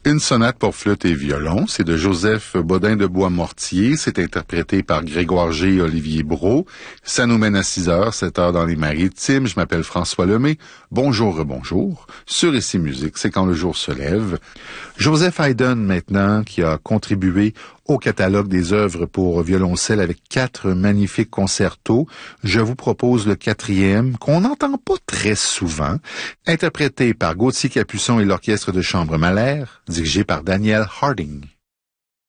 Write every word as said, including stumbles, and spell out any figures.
Une sonate pour flûte et violon, c'est de Joseph Bodin de Bois-Mortier, c'est interprété par Grégoire G. et Olivier Brault. Ça nous mène à six heures, sept heures dans les Maritimes. Je m'appelle François Lemay. Bonjour, bonjour. Sur Ici Musique, c'est quand le jour se lève. Joseph Haydn, maintenant, qui a contribué au catalogue des œuvres pour violoncelle avec quatre magnifiques concertos. Je vous propose le quatrième, qu'on n'entend pas très souvent, interprété par Gauthier Capuçon et l'Orchestre de chambre Mahler, dirigé par Daniel Harding.